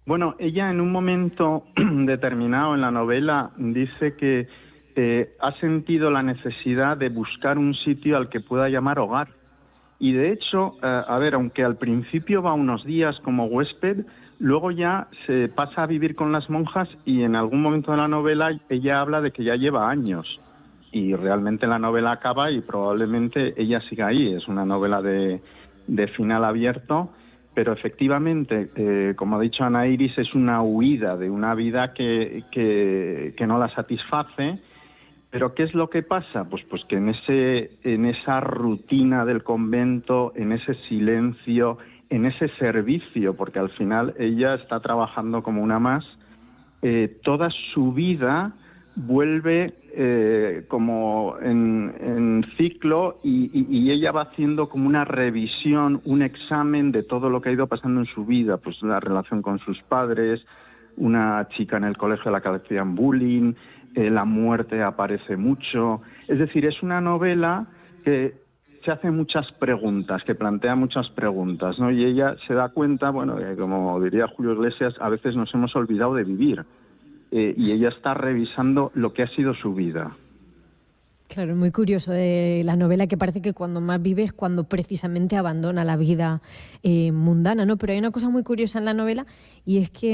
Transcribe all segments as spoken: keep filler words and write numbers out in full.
Bueno, ella en un momento determinado en la novela dice que eh, ha sentido la necesidad de buscar un sitio al que pueda llamar hogar. Y de hecho, eh, a ver, aunque al principio va unos días como huésped, luego ya se pasa a vivir con las monjas y en algún momento de la novela ella habla de que ya lleva años. Y realmente la novela acaba y probablemente ella siga ahí. Es una novela de, de final abierto, pero efectivamente, eh, como ha dicho Ana Iris, es una huida de una vida que, que, que no la satisface. Pero ¿qué es lo que pasa? Pues, pues que en, ese, en esa rutina del convento, en ese silencio, en ese servicio, porque al final ella está trabajando como una más, eh, toda su vida vuelve eh, como en, en ciclo y, y, y ella va haciendo como una revisión, un examen de todo lo que ha ido pasando en su vida, pues la relación con sus padres, una chica en el colegio a la que le hacían bullying, eh, la muerte aparece mucho. Es decir, es una novela que se hace muchas preguntas, que plantea muchas preguntas, ¿no? Y ella se da cuenta, bueno, que como diría Julio Iglesias, a veces nos hemos olvidado de vivir. Eh, y ella está revisando lo que ha sido su vida. Claro, es muy curioso de la novela, que parece que cuando más vive es cuando precisamente abandona la vida eh, mundana, ¿no? Pero hay una cosa muy curiosa en la novela, y es que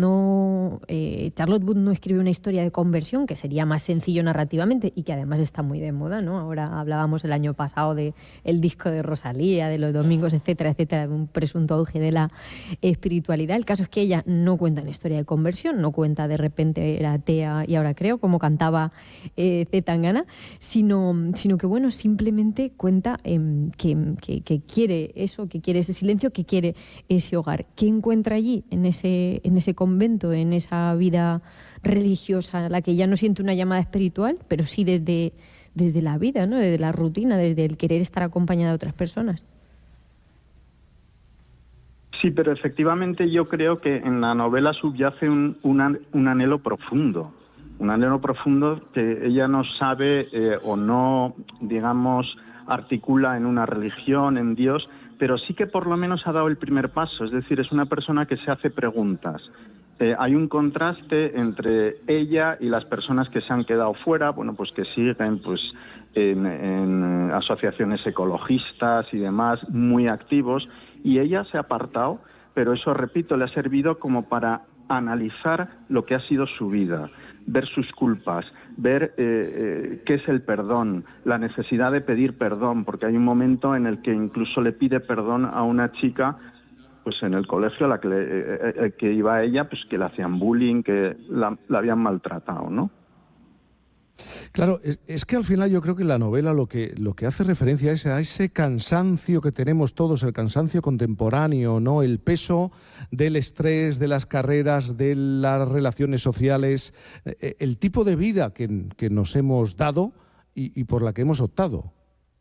no eh, Charlotte Wood no escribe una historia de conversión, que sería más sencillo narrativamente y que además está muy de moda, ¿no? Ahora hablábamos el año pasado de el disco de Rosalía, de los domingos, etcétera, etcétera, de un presunto auge de la espiritualidad. El caso es que ella no cuenta una historia de conversión, no cuenta de repente era atea y ahora creo, como cantaba eh, C. Tangana, Sino, sino que, bueno, simplemente cuenta eh, que, que, que quiere eso, que quiere ese silencio, que quiere ese hogar. ¿Qué encuentra allí, en ese, en ese convento, en esa vida religiosa, a la que ya no siente una llamada espiritual, pero sí desde, desde la vida, ¿no? Desde la rutina, desde el querer estar acompañada de otras personas? Sí, pero efectivamente yo creo que en la novela subyace un, un, un anhelo profundo. Un anhelo profundo que ella no sabe eh, o no, digamos, articula en una religión, en Dios, pero sí que por lo menos ha dado el primer paso. Es decir, es una persona que se hace preguntas. Eh, hay un contraste entre ella y las personas que se han quedado fuera, bueno, pues que siguen pues en, en asociaciones ecologistas y demás, muy activos, y ella se ha apartado, pero eso, repito, le ha servido como para analizar lo que ha sido su vida, ver sus culpas, ver eh, eh, qué es el perdón, la necesidad de pedir perdón, porque hay un momento en el que incluso le pide perdón a una chica, pues en el colegio a la que, le, eh, eh, que iba ella, pues que le hacían bullying, que la, la habían maltratado, ¿no? Claro, es, es que al final yo creo que la novela lo que, lo que hace referencia es a ese cansancio que tenemos todos, el cansancio contemporáneo, ¿no? El peso del estrés, de las carreras, de las relaciones sociales, eh, el tipo de vida que, que nos hemos dado y, y por la que hemos optado.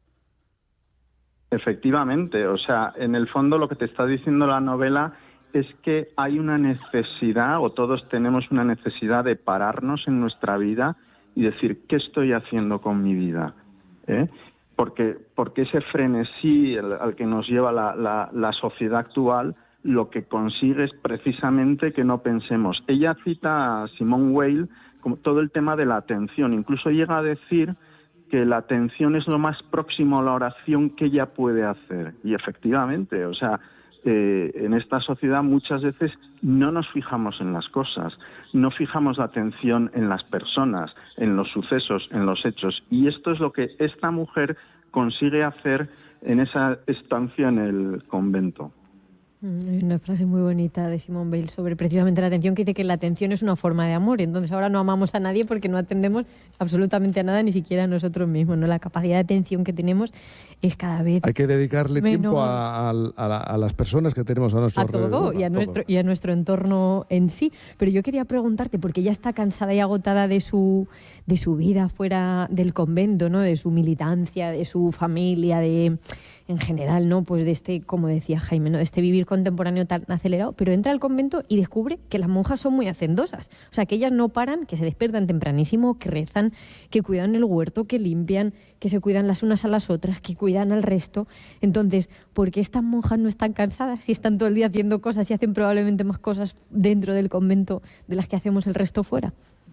Efectivamente, o sea, en el fondo lo que te está diciendo la novela es que hay una necesidad, o todos tenemos una necesidad de pararnos en nuestra vida y decir, ¿qué estoy haciendo con mi vida? ¿Eh? Porque, porque ese frenesí el, al que nos lleva la, la, la sociedad actual, lo que consigue es precisamente que no pensemos. Ella cita a Simone Weil como todo el tema de la atención, incluso llega a decir que la atención es lo más próximo a la oración que ella puede hacer. Y efectivamente, o sea, eh, en esta sociedad muchas veces no nos fijamos en las cosas, no fijamos la atención en las personas, en los sucesos, en los hechos. Y esto es lo que esta mujer consigue hacer en esa estancia en el convento. Hay una frase muy bonita de Simone Weil sobre precisamente la atención, que dice que la atención es una forma de amor. Entonces ahora no amamos a nadie porque no atendemos absolutamente a nada, ni siquiera a nosotros mismos, ¿no? La capacidad de atención que tenemos es cada vez Hay que dedicarle menos tiempo a, a, a, la, a las personas que tenemos a nuestro a todo alrededor. y a, a nuestro, todo. y a nuestro entorno en sí. Pero yo quería preguntarte, porque ella está cansada y agotada de su, de su vida fuera del convento, ¿no? De su militancia, de su familia, de... en general, ¿no? Pues de este, como decía Jaime, ¿no? De este vivir contemporáneo tan acelerado, pero entra al convento y descubre que las monjas son muy hacendosas. O sea, que ellas no paran, que se despiertan tempranísimo, que rezan, que cuidan el huerto, que limpian, que se cuidan las unas a las otras, que cuidan al resto. Entonces, ¿por qué estas monjas no están cansadas si están todo el día haciendo cosas y hacen probablemente más cosas dentro del convento de las que hacemos el resto fuera?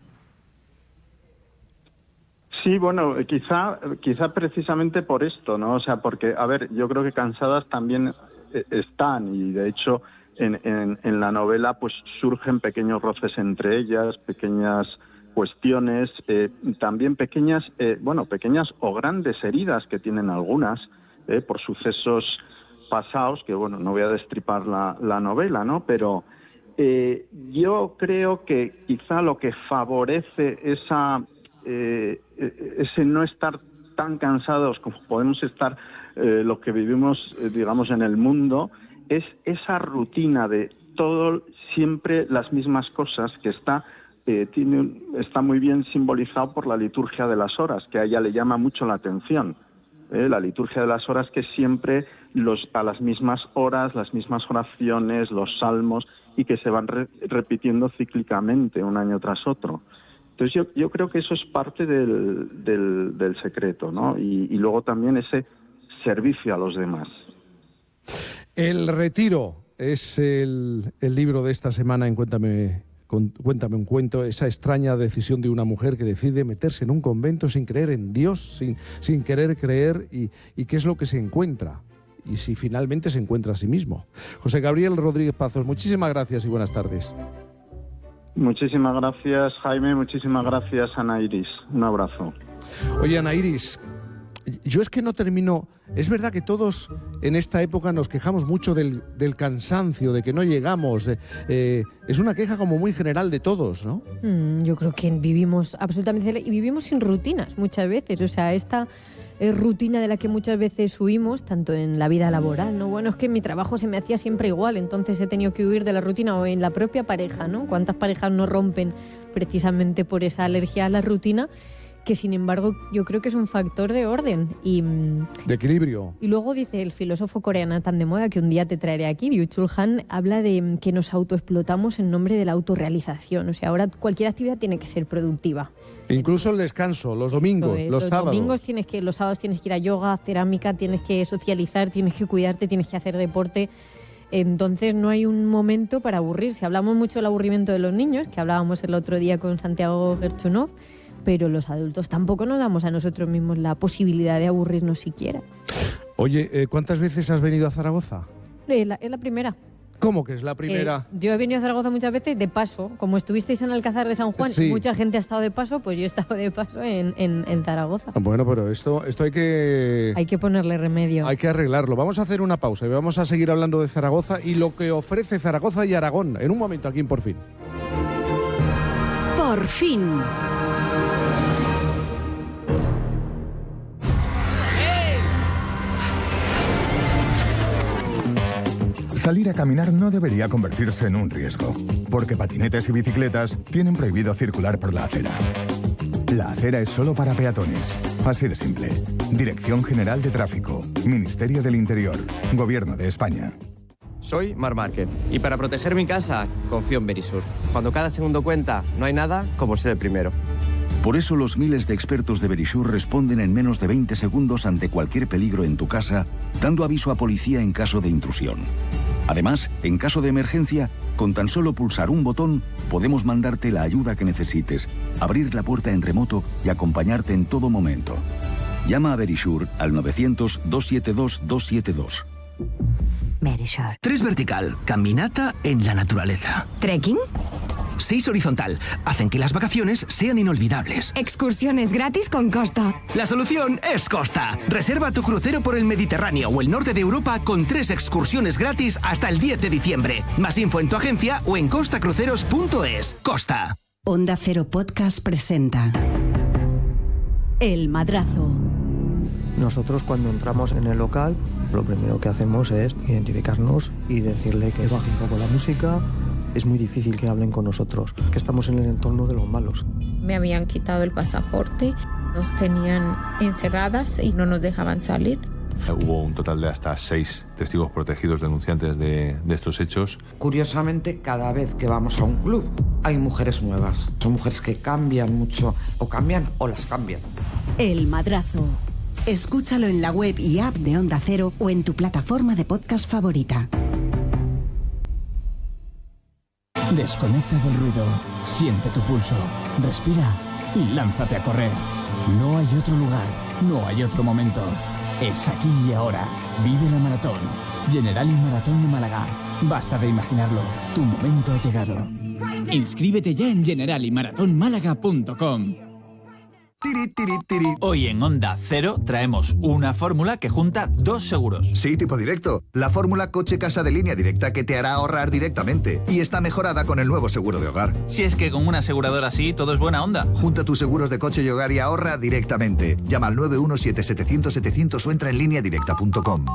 Sí, bueno, quizá, quizá precisamente por esto, ¿no? O sea, porque, a ver, yo creo que cansadas también están y, de hecho, en, en, en la novela pues surgen pequeños roces entre ellas, pequeñas cuestiones, eh, también pequeñas, eh, bueno, pequeñas o grandes heridas que tienen algunas eh, por sucesos pasados, que, bueno, no voy a destripar la, la novela, ¿no? Pero eh, yo creo que quizá lo que favorece esa... Eh, ese no estar tan cansados como podemos estar eh, los que vivimos, eh, digamos, en el mundo, es esa rutina de todo, siempre las mismas cosas, que está, eh, tiene, está muy bien simbolizado por la liturgia de las horas, que a ella le llama mucho la atención. Eh, la liturgia de las horas, que siempre los, a las mismas horas, las mismas oraciones, los salmos, y que se van re- repitiendo cíclicamente un año tras otro. Entonces yo, yo creo que eso es parte del, del, del secreto, ¿no? Y, y luego también ese servicio a los demás. El retiro es el, el libro de esta semana en Cuéntame, con, Cuéntame un cuento, esa extraña decisión de una mujer que decide meterse en un convento sin creer en Dios, sin, sin querer creer, y, y qué es lo que se encuentra, y si finalmente se encuentra a sí mismo. José Gabriel Rodríguez Pazos, muchísimas gracias y buenas tardes. Muchísimas gracias, Jaime. Muchísimas gracias, Ana Iris. Un abrazo. Oye, Ana Iris, yo es que no termino... Es verdad que todos en esta época nos quejamos mucho del, del cansancio, de que no llegamos. Eh, eh, es una queja como muy general de todos, ¿no? Mm, yo creo que vivimos absolutamente... Y vivimos sin rutinas muchas veces. O sea, esta... es rutina de la que muchas veces huimos, tanto en la vida laboral, ¿no? Bueno, es que mi trabajo se me hacía siempre igual, entonces he tenido que huir de la rutina, o en la propia pareja, ¿no? ¿Cuántas parejas no rompen precisamente por esa alergia a la rutina? Que sin embargo yo creo que es un factor de orden y de equilibrio. Y luego dice el filósofo coreano tan de moda que un día te traeré aquí, Byung-Chul Han, habla de que nos autoexplotamos en nombre de la autorrealización. O sea, ahora cualquier actividad tiene que ser productiva. Incluso el descanso, los domingos, los, los sábados. Los domingos tienes que, los sábados tienes que ir a yoga, cerámica, tienes que socializar, tienes que cuidarte, tienes que hacer deporte. Entonces no hay un momento para aburrirse. Hablamos mucho del aburrimiento de los niños, que hablábamos el otro día con Santiago Gerchunov, pero los adultos tampoco nos damos a nosotros mismos la posibilidad de aburrirnos siquiera. Oye, ¿cuántas veces has venido a Zaragoza? Es la, es la primera. ¿Cómo que es la primera? Eh, yo he venido a Zaragoza muchas veces de paso. Como estuvisteis en Alcázar de San Juan, sí. Mucha gente ha estado de paso, pues yo he estado de paso en, en, en Zaragoza. Bueno, pero esto, esto hay que... Hay que ponerle remedio. Hay que arreglarlo. Vamos a hacer una pausa y vamos a seguir hablando de Zaragoza y lo que ofrece Zaragoza y Aragón. En un momento aquí en Por Fin. Por Fin. Salir a caminar no debería convertirse en un riesgo, porque patinetes y bicicletas tienen prohibido circular por la acera. La acera es solo para peatones. Así de simple. Dirección General de Tráfico, Ministerio del Interior, Gobierno de España. Soy Marc Márquez y para proteger mi casa confío en Verisur. Cuando cada segundo cuenta, no hay nada como ser el primero. Por eso los miles de expertos de Verisur responden en menos de veinte segundos ante cualquier peligro en tu casa, dando aviso a policía en caso de intrusión. Además, en caso de emergencia, con tan solo pulsar un botón, podemos mandarte la ayuda que necesites, abrir la puerta en remoto y acompañarte en todo momento. Llama a Verisur al novecientos, doscientos setenta y dos, doscientos setenta y dos. Verisur. Tres vertical, caminata en la naturaleza. ¿Trekking? Seis horizontal, hacen que las vacaciones sean inolvidables. Excursiones gratis con Costa. La solución es Costa. Reserva tu crucero por el Mediterráneo o el norte de Europa con tres excursiones gratis hasta el diez de diciembre. Más info en tu agencia o en costa cruceros punto es. Costa. Onda Cero Podcast presenta El Madrazo. Nosotros cuando entramos en el local, lo primero que hacemos es identificarnos y decirle que baje un poco la música. Es muy difícil que hablen con nosotros, que estamos en el entorno de los malos. Me habían quitado el pasaporte, nos tenían encerradas y no nos dejaban salir. Hubo un total de hasta seis testigos protegidos denunciantes de, de estos hechos. Curiosamente, cada vez que vamos a un club hay mujeres nuevas. Son mujeres que cambian mucho, o cambian o las cambian. El Madrazo. Escúchalo en la web y app de Onda Cero o en tu plataforma de podcast favorita. Desconecta del ruido, siente tu pulso, respira y lánzate a correr. No hay otro lugar, no hay otro momento. Es aquí y ahora. Vive la maratón. Generali Maratón de Málaga. Basta de imaginarlo. Tu momento ha llegado. Inscríbete ya en generali maratón málaga punto com. Hoy en Onda Cero traemos una fórmula que junta dos seguros. Sí, tipo directo. La fórmula coche-casa de Línea Directa que te hará ahorrar directamente. Y está mejorada con el nuevo seguro de hogar. Si es que con una aseguradora así todo es buena onda. Junta tus seguros de coche y hogar y ahorra directamente. Llama al nueve uno siete, setecientos, setecientos o entra en línea directa punto com.